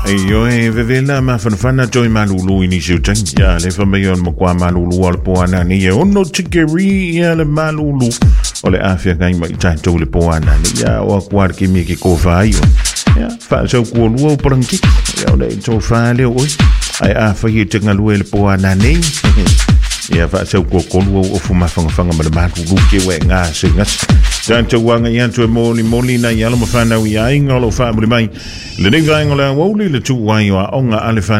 Yo vevela ma fanfana joy malulu ini shooting ya le famayon mo kwa malulu al poana ni ya ono chikeri ya le malulu ole afia ngai mai tanto le poana ni ya wa kwar ki mi ki ko vai ya fa so ko lu pranki ya le to fa le oi ai afa hi tenga lu le poana ni ya fa so ko lu o fuma fanga ma le malulu ke we nga singas tanto wanga yanto moli na ya lo mafana wi ai ngolo fa mai le nei vai ngola wo le tu wai wa onga alefan